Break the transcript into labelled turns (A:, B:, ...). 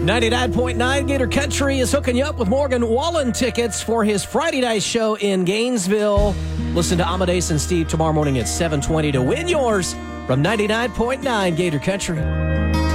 A: 99.9 Gator Country is hooking you up with Morgan Wallen tickets for his Friday night show in Gainesville. Listen to Amadeus and Steve tomorrow morning at 7:20 to win yours from 99.9 Gator Country.